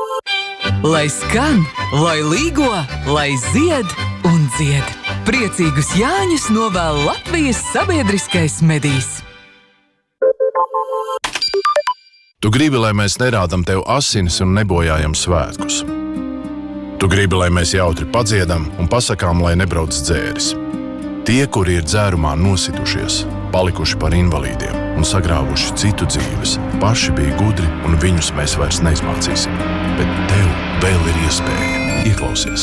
Lai skan, lai līgo, lai zied un dzied. Priecīgus Jāņus novēl Latvijas sabiedriskais medijs. Tu gribi, lai mēs nerādam tev asinis un nebojājam svētkus. Tu gribi, lai mēs jautri padziedam un pasakām, lai nebrauc dzēris. Tie, kuri ir dzērumā nositušies, palikuši par invalīdiem un sagrāvuši citu dzīves, paši bija gudri un viņus mēs vairs neizmācīsim. Bet tev vēl ir iespēja. Ieklausies!